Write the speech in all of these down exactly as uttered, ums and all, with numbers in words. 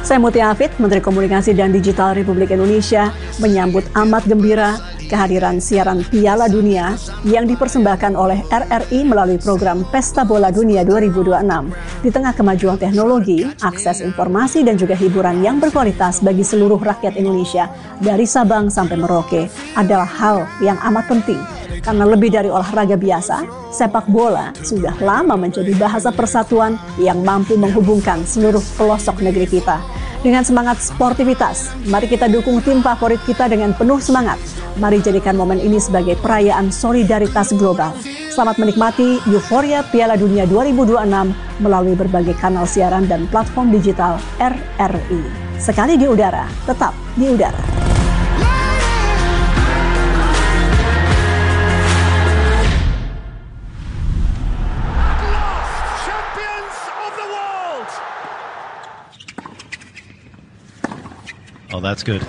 Saya Mutia Hafid, Menteri Komunikasi dan Digital Republik Indonesia, menyambut amat gembira kehadiran siaran Piala Dunia yang dipersembahkan oleh R R I melalui program Pesta Bola Dunia dua ribu dua puluh enam. Di tengah kemajuan teknologi, akses informasi dan juga hiburan yang berkualitas bagi seluruh rakyat Indonesia dari Sabang sampai Merauke adalah hal yang amat penting. Karena lebih dari olahraga biasa, sepak bola sudah lama menjadi bahasa persatuan yang mampu menghubungkan seluruh pelosok negeri kita. Dengan semangat sportivitas, mari kita dukung tim favorit kita dengan penuh semangat. Mari jadikan momen ini sebagai perayaan solidaritas global. Selamat menikmati euforia Piala Dunia dua ribu dua puluh enam melalui berbagai kanal siaran dan platform digital R R I. Sekali di udara, tetap di udara. Oh, that's good.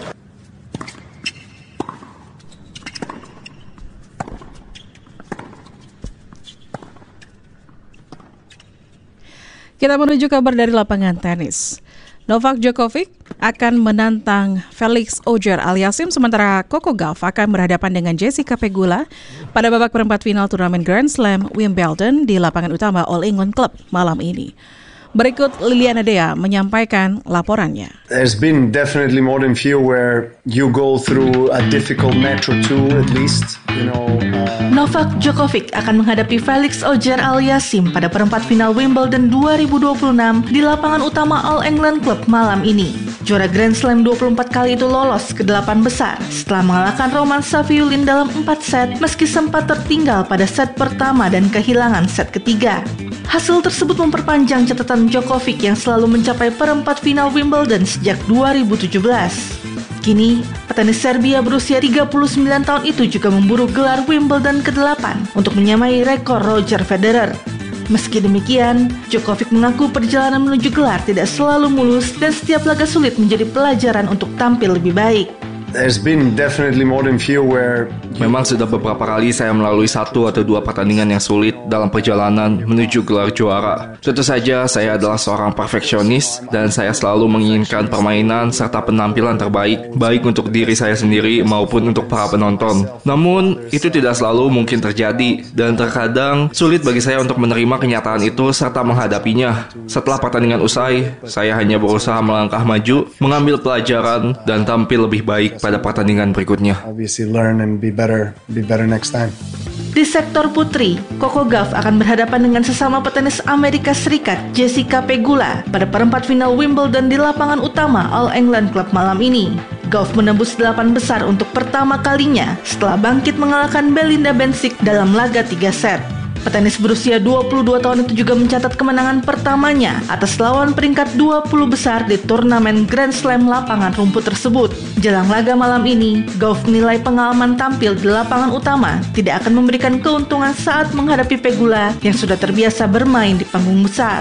Kita menuju kabar dari lapangan tenis. Novak Djokovic akan menantang Felix Auger-Aliassime, sementara Coco Gauff akan berhadapan dengan Jessica Pegula pada babak perempat final turnamen Grand Slam Wimbledon di lapangan utama All England Club malam ini. Berikut Liliana Dea menyampaikan laporannya. There's been definitely more than few where you go through a difficult match or two at least, you know. Uh... Novak Djokovic akan menghadapi Felix Auger-Aliassime pada perempat final Wimbledon dua ribu dua puluh enam di lapangan utama All England Club malam ini. Juara Grand Slam dua puluh empat kali itu lolos ke delapan besar setelah mengalahkan Roman Safiullin dalam empat set meski sempat tertinggal pada set pertama dan kehilangan set ketiga. Hasil tersebut memperpanjang catatan Djokovic yang selalu mencapai perempat final Wimbledon sejak dua ribu tujuh belas. Kini, petenis Serbia berusia tiga puluh sembilan tahun itu juga memburu gelar Wimbledon kedelapan untuk menyamai rekor Roger Federer. Meski demikian, Djokovic mengaku perjalanan menuju gelar tidak selalu mulus dan setiap laga sulit menjadi pelajaran untuk tampil lebih baik. There's been definitely more than few where Memang sudah beberapa kali saya melalui satu atau dua pertandingan yang sulit dalam perjalanan menuju gelar juara. Tentu saja saya adalah seorang perfeksionis dan saya selalu menginginkan permainan serta penampilan terbaik, baik untuk diri saya sendiri maupun untuk para penonton. Namun, itu tidak selalu mungkin terjadi dan terkadang sulit bagi saya untuk menerima kenyataan itu serta menghadapinya. Setelah pertandingan usai, saya hanya berusaha melangkah maju, mengambil pelajaran dan tampil lebih baik pada pertandingan berikutnya. Obviously learn and be better, be better next time. Di sektor putri, Coco Gauff akan berhadapan dengan sesama petenis Amerika Serikat Jessica Pegula pada perempat final Wimbledon di lapangan utama All England Club malam ini. Gauff menembus delapan besar untuk pertama kalinya setelah bangkit mengalahkan Belinda Bencic dalam laga tiga set. Petenis berusia dua puluh dua tahun itu juga mencatat kemenangan pertamanya atas lawan peringkat dua puluh besar di turnamen Grand Slam lapangan rumput tersebut. Jelang laga malam ini, Gauff menilai pengalaman tampil di lapangan utama tidak akan memberikan keuntungan saat menghadapi Pegula yang sudah terbiasa bermain di panggung besar.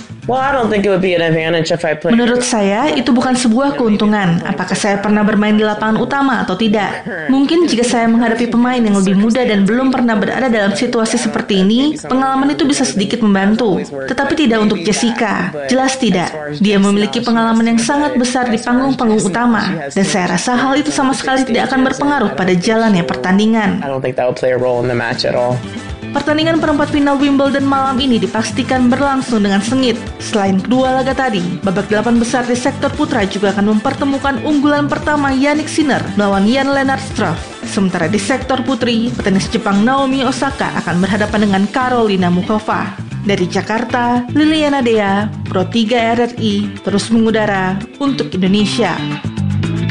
Menurut saya, itu bukan sebuah keuntungan. Apakah saya pernah bermain di lapangan utama atau tidak? Mungkin jika saya menghadapi pemain yang lebih muda dan belum pernah berada dalam situasi seperti ini, pengalaman itu bisa sedikit membantu. Tetapi tidak untuk Jessica. Jelas tidak. Dia memiliki pengalaman yang sangat besar di panggung-panggung utama. Dan saya rasa hal itu sama sekali tidak akan berpengaruh pada jalannya pertandingan. Pertandingan perempat final Wimbledon malam ini dipastikan berlangsung dengan sengit. Selain kedua laga tadi, babak delapan besar di sektor putra juga akan mempertemukan unggulan pertama Jannik Sinner melawan Jan-Lennard Struff. Sementara di sektor putri, petenis Jepang Naomi Osaka akan berhadapan dengan Karolina Muchova. Dari Jakarta, Liliana Dea, Pro tiga R R I, terus mengudara untuk Indonesia.